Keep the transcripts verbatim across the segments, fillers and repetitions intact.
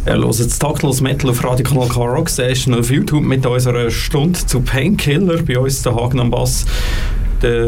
Ja, hört das taktlos Metal auf Radio Kanal K Rock Station auf YouTube mit unserer Stunde zu Painkiller. Bei uns der Hagen am Bass, der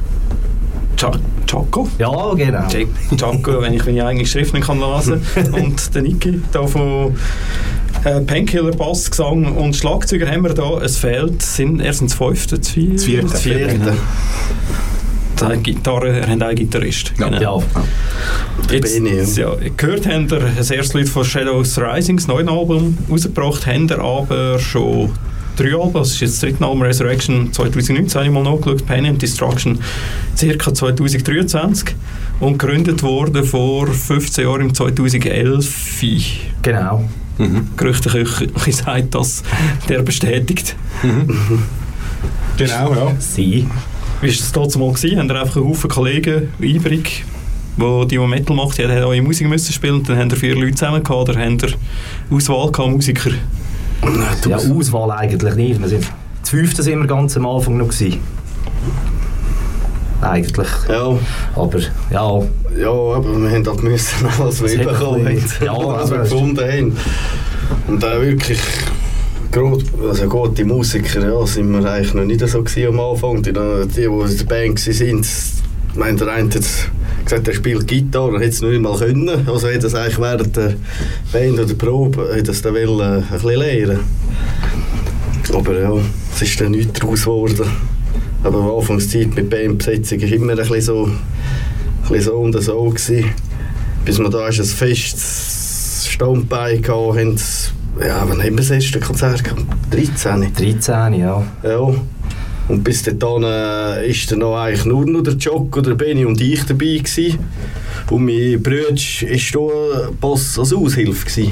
Chaco. Ja, genau. Chaco, wenn ich meine eigene Schrift nicht kann lesen kann. Und der Niki da von äh, Painkiller, Bass, Gesang und Schlagzeuger haben wir da. Es fehlt, sind erst das fünfte, das vierte. Das vierte. Das vierte. Die Gitarre, er hat einen Gitarrist. Ja. Genau. Ja. Jetzt, Bene, ja. ja, gehört habt ihr das erste Lied von Shadows Rising, das neue Album, rausgebracht, habt ihr aber schon drei Alben, das ist jetzt das dritte Album, Resurrection zwanzig neunzehn, habe ich mal nachgeschaut, Pain and Destruction ca. zwanzig dreiundzwanzig und gegründet worden vor fünfzehn Jahren im zwanzig elf. Genau. Mhm. Gerüchteküche sagt das, der bestätigt. Mhm. Genau, ja. Sie. Wie war das damals mal gewesen? Haben ihr einfach einen Haufen Kollegen übrig, wo die, die Metal macht, die haben eure Musik müssen spielen und dann haben ihr vier Leute zusammen gehabt, oder habt ihr Auswahl gehabt, Musiker? Ja, Auswahl eigentlich nicht. Wir sind, das fünfte sind wir ganz am Anfang noch gewesen. Eigentlich. Ja. Aber, ja. Ja, aber wir haben halt müssen alles bekommen, Ja, was wir gefunden haben. Und dann wirklich gut, also gute Musiker, ja, sind wir eigentlich noch nicht so gewesen am Anfang. Die, die, die in der Band waren, ich meine, der eine hat gesagt, er spielt Gitarre, er hätte es noch nicht mal können. Also hat er es eigentlich während der Band oder der Probe hat das dann wollen, ein bisschen lernen. Aber ja, es ist dann nichts daraus geworden. Aber am Anfangszeit mit Bandbesetzung war immer ein bisschen so, ein bisschen so und so gewesen. Bis wir da ein festes Standbein hatten. Ja, wann haben wir das erste Konzert gehabt? dreizehn. dreizehn, ja. Ja. Und bis dahin war äh, dann noch eigentlich nur noch der Jock oder Benny und ich dabei gewesen. Und mein Bruder war da Boss als Aushilfe gewesen.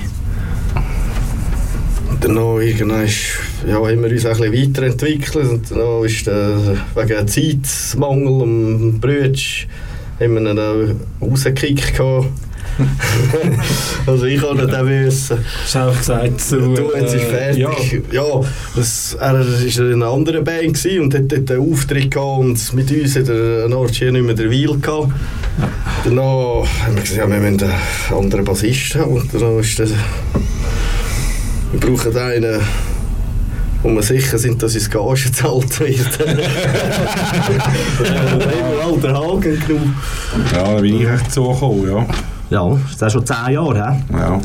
Und dann noch irgendwann ja, haben wir uns ein bisschen weiterentwickelt. Und dann ist der, wegen Zeitmangel am Bruder haben wir ihn dann rausgekickt. Also ich habe nicht wissen. Du hast auch gesagt, so, du, jetzt ist fertig. Ja, ja das, er war in einer anderen Band gewesen und hat dort einen Auftritt gehabt und mit uns hat er an Ort hier nicht mehr der Weil gehabt. Ja. Danach haben wir gesagt, ja, wir müssen einen anderen Bassisten haben und dann ist das, wir brauchen einen, wo wir sicher sind, dass uns Gage gezahlt wird. Das haben wir alter Hagen genommen. Ja, da bin ich echt zugekommen, ja. Ja, das ist schon zehn Jahre, he? Ja.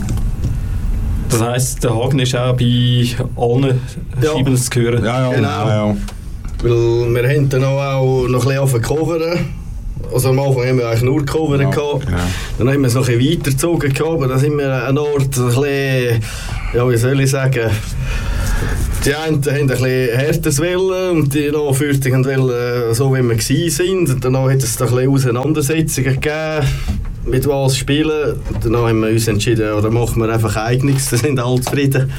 Das heisst, der Hagen ist auch bei allen Ja. Scheiben zu hören. Ja, ja, Genau. ja. Weil wir haben dann auch noch ein bisschen covern. Also am Anfang haben wir eigentlich nur covern Ja, gehabt. genau. Dann haben wir es noch ein bisschen weitergezogen gehabt, aber dann sind wir an einem Ort ein bisschen, ja wie soll ich sagen, die einen haben ein bisschen härteres Wollen und die Nachführten wollen so, wie wir waren. Und dann hat es ein bisschen Auseinandersetzungen gegeben, mit was spielen. Und dann haben wir uns entschieden, oder machen wir einfach eigenes, dann sind alle zufrieden.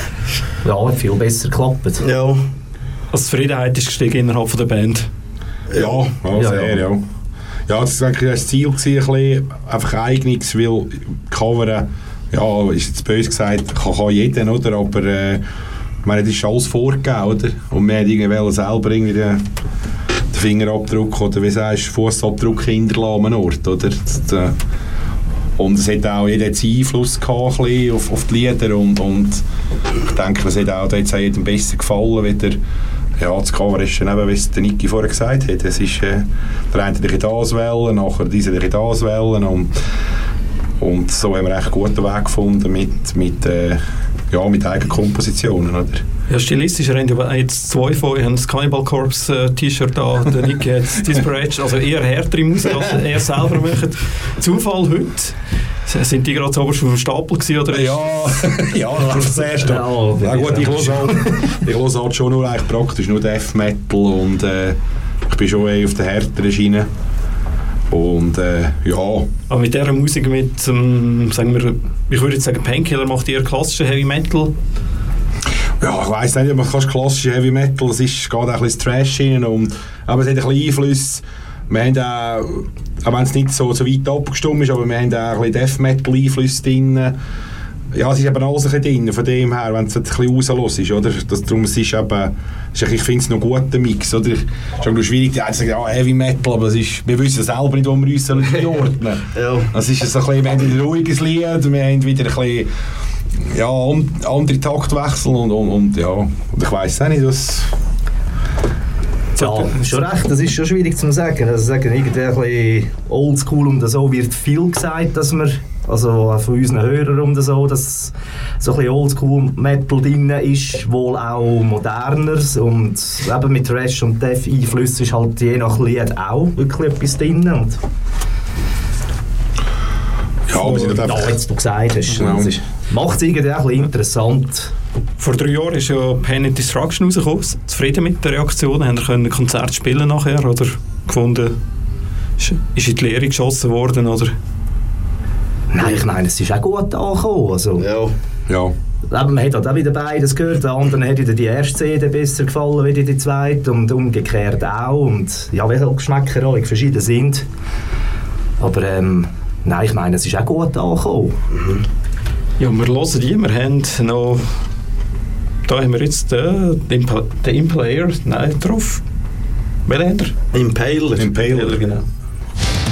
Ja, hat viel besser geklappt. Ja. Also Zufriedenheit ist gestiegen innerhalb von der Band. Ja, ja, Ja, sehr, ja. ja. Ja, das war eigentlich das Ziel, gewesen, ein bisschen, einfach eigenes, weil covern, ja, ist jetzt böse gesagt, kann, kann jeder, oder? Aber äh, ich meine, das ist alles vorgegeben, oder? Und wir wollten selber irgendwie den, den Fingerabdruck oder wie sagst du, Fußabdruck hinterlassen am Ort, oder? Das, äh, und es hat auch jeder Einfluss gehabt, ein bisschen auf, auf die Lieder und, und ich denke, es hat auch da jetzt jedem besser gefallen, wie der, ja, das Cover ist dann eben, wie es der Niki vorher gesagt hat, es ist, äh, der eine hat das wählen, nachher dieser hat das wählen und, und so haben wir echt einen guten Weg gefunden mit, mit, äh, ja, mit eigenen Kompositionen, oder? Ja, stilistisch haben ja jetzt zwei von euch haben das Cannibal Corpse äh, T-Shirt an, der Niki hat das Disparage, also eher härtere Musik, als er selber macht. Zufall heute? Sind die gerade so oberst auf dem Stapel gewesen, oder? Ja, ja, das ist das Erste. Ja, Ja, gut, ich höre halt, ich höre halt schon nur eigentlich praktisch nur Death Metal und äh, ich bin schon eher auf der härteren Schiene. Und äh, ja. Aber mit dieser Musik, mit, ähm, sagen wir, ich würde jetzt sagen, Painkiller macht eher klassische Heavy Metal. Ja, ich weiss nicht, ob man kannst klassische Heavy Metal, es ist, geht auch ein bisschen Trash rein und, aber es hat ein bisschen Einfluss. Wir haben auch, auch wenn es nicht so, so weit abgestimmt ist, aber wir haben auch ein bisschen Death Metal Einfluss drin. Ja, es ist eben alles ein bisschen drin, von dem her, wenn es ein bisschen rauslos ist, oder? Das, darum, es ist eben, ist, ich finde es noch ein guter Mix, oder? Es ist auch schwierig, die einen sagen, ja, Heavy Metal, aber es ist, wir wissen selber nicht, wo wir uns einordnen sollen. Ja. Das ist so ein bisschen, wir haben wieder ein ruhiges Lied, wir haben wieder ein bisschen, ja, und, andere Taktwechsel und, und, und ja, und ich weiss auch nicht, was... Ja, schon recht, das ist schon schwierig zu sagen. Also sagen, irgendwie ein bisschen oldschool und so wird viel gesagt, dass wir, also von unseren Hörern und so, dass so ein bisschen oldschool Metal drin ist, wohl auch moderner und eben mit Thrash und Death Einflüssen ist halt je nach Lied auch wirklich etwas drin. Und ja, aber sie ja, einfach... jetzt du gesagt hast, Ja. das ist, macht es irgendwie auch ein bisschen interessant. Vor drei Jahren ist ja Pain and Destruction rausgekommen. Zufrieden mit der Reaktion? Haben Sie ein Konzert spielen nachher oder gefunden, ist, ist in die Leere geschossen worden? Oder? Nein, ich meine, es ist auch gut angekommen. Also, Ja. Ja. eben, man hat halt auch wieder beides gehört. Der anderen hat wieder die erste C D besser gefallen wie die zweite und umgekehrt auch. Und ja, wie halt Geschmäcker alle verschieden sind. Aber ähm, nein, ich meine, es ist auch gut angekommen. Ja, wir hören die. Wir haben noch... Da haben wir jetzt den, den, Imp- den Impaler nein, drauf. Welchen haben wir? Impaler. Ja, Impaler. genau.